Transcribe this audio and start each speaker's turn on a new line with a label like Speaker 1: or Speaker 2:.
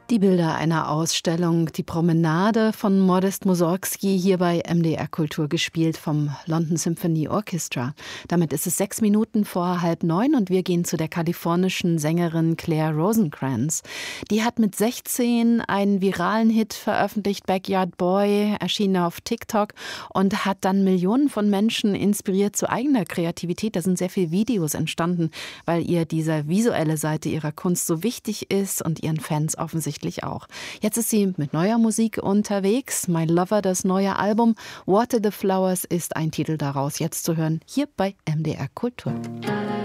Speaker 1: Die Bilder einer Ausstellung, die Promenade von Modest Mussorgsky, hier bei MDR Kultur, gespielt vom London Symphony Orchestra. Damit ist es 6 Minuten vor 8:30 und wir gehen zu der kalifornischen Sängerin Claire Rosenkranz. Die hat mit 16 einen viralen Hit veröffentlicht, Backyard Boy, erschien auf TikTok und hat dann Millionen von Menschen inspiriert zu eigener Kreativität. Da sind sehr viele Videos entstanden, weil ihr diese visuelle Seite ihrer Kunst so wichtig ist und ihren Fans offensichtlich auch. Jetzt ist sie mit neuer Musik unterwegs. My Lover, das neue Album. Water the Flowers ist ein Titel daraus. Jetzt zu hören hier bei MDR Kultur.